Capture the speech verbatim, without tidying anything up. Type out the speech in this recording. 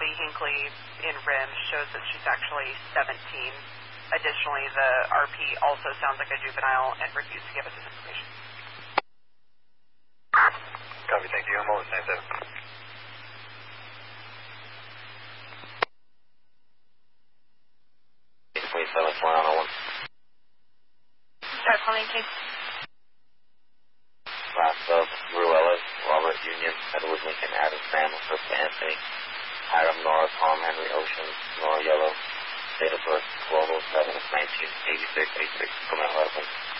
Kathy Hinckley in R I M shows that she's actually seventeen. Additionally, the R P also sounds like a juvenile and refused to give us this information. Copy, thank you. I'm over nine seven. twenty-seven, one oh one. Start calling, Kate. Last of Ruelas, Robert Union, Edward Lincoln, Adam Sam, Krista Anthony, Hiram Nora, Tom Henry Ocean, Nora Yellow, date of birth twelve oh seven nineteen eighty-six, eighty-six, Command Weapons.